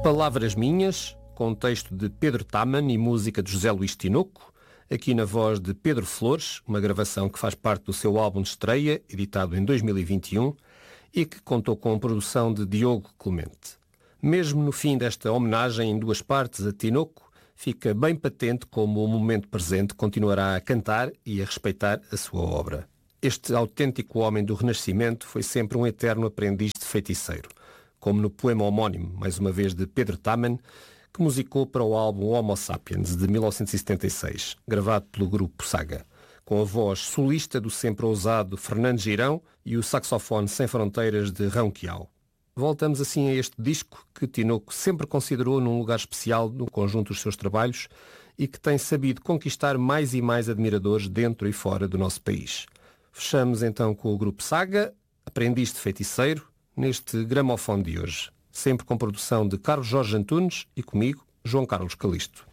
Palavras minhas, com texto de Pedro Taman e música de José Luís Tinoco, aqui na voz de Pedro Flores, uma gravação que faz parte do seu álbum de estreia, editado em 2021, e que contou com a produção de Diogo Clemente. Mesmo no fim desta homenagem em duas partes a Tinoco, fica bem patente como o momento presente continuará a cantar e a respeitar a sua obra. Este autêntico homem do Renascimento foi sempre um eterno aprendiz de feiticeiro, como no poema homónimo, mais uma vez de Pedro Taman, que musicou para o álbum Homo Sapiens, de 1976, gravado pelo grupo Saga, com a voz solista do sempre ousado Fernando Girão e o saxofone sem fronteiras de Rão Quiao. Voltamos assim a este disco que Tinoco sempre considerou num lugar especial no conjunto dos seus trabalhos e que tem sabido conquistar mais e mais admiradores dentro e fora do nosso país. Fechamos então com o grupo Saga, Aprendiz de Feiticeiro, neste gramofone de hoje, sempre com produção de Carlos Jorge Antunes e comigo, João Carlos Calisto.